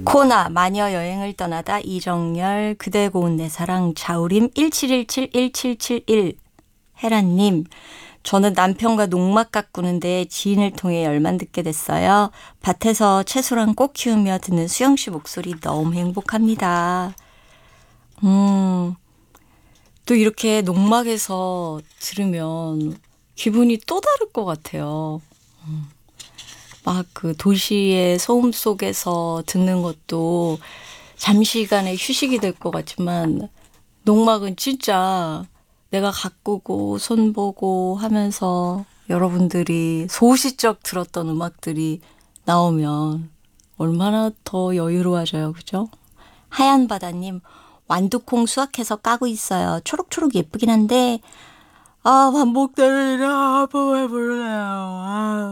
코나 마녀 여행을 떠나다 이정열 그대 고운 내 사랑 자우림 1717-1771 혜란님 저는 남편과 농막 가꾸는데 지인을 통해 열만 듣게 됐어요. 밭에서 채소랑 꽃 키우며 듣는 수영씨 목소리 너무 행복합니다. 또 이렇게 농막에서 들으면 기분이 또 다를 것 같아요. 막 그 도시의 소음 속에서 듣는 것도 잠시간의 휴식이 될 것 같지만 농막은 진짜 내가 가꾸고 손보고 하면서 여러분들이 소시적 들었던 음악들이 나오면 얼마나 더 여유로워져요. 그죠? 하얀 바다님 완두콩 수확해서 까고 있어요. 초록초록 예쁘긴 한데 반복되는 일을 한번 해볼래요.